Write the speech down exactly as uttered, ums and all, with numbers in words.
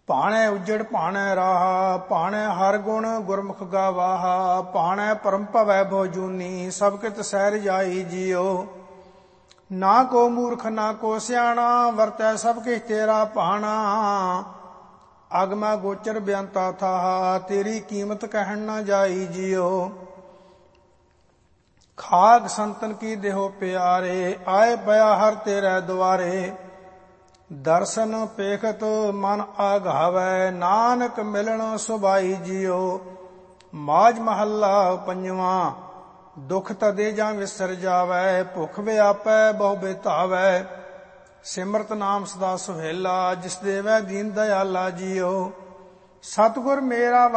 ਭਾਣੈ ਉਜੜ ਭਾਣੈ ਰਾਹਾ, ਭਾਣੈ ਹਰ ਗੁਣ ਗੁਰਮੁਖ ਗਾਵਾਹਾ, ਭਾਣੈ ਪਰਮ ਭਵੈ ਬਹੁ ਜੂਨੀ, ਸਭ ਕਿਤ ਸਹਿਰ ਜਾਈ ਜੀਓ। ਨਾ ਕੋ ਮੂਰਖ ਨਾ ਕੋ ਸਿਆਣਾ, ਵਰਤੈ ਸਭ ਕਿਛ ਤੇਰਾ ਭਾਣਾ, ਅਗਮੈ ਗੋਚਰ ਬੇਅੰਤਾ ਥਾਹਾ, ਤੇਰੀ ਕੀਮਤ ਕਹਿਣ ਨਾ ਜਾਈ ਜੀਓ। ਖਾਕ ਸੰਤਨ ਕੀ ਦੇਹੋ ਪਿਆਰੇ, ਆਏ ਪਿਆ ਹਰ ਤੇਰੇ ਦੁਆਰੇ, ਦਰਸ਼ਨ ਪੇਖਤ ਮਨ ਆਗਾਵੈ, ਨਾਨਕ ਮਿਲਣ ਸੁਭਾਈ ਜੀਓ। ਮਾਝ ਮਹੱਲਾ ਪੰਜਵਾਂ। ਦੁਖ ਤਦੇ ਜਾਂ ਵਿਸਰ ਜਾਵੈ, ਭੁਖ ਵਿਆਪੈ ਬਹੁ ਬਿਤਾਵੈ, ਸਿਮਰਤ ਨਾਮ ਸਦਾ ਸੁਹੇਲਾ, ਜਿਸ ਦੇਵੈ ਦੀਨ ਦਇਆਲਾ ਜੀਓ। ਸਤਿਗੁਰ ਮੇਰਾ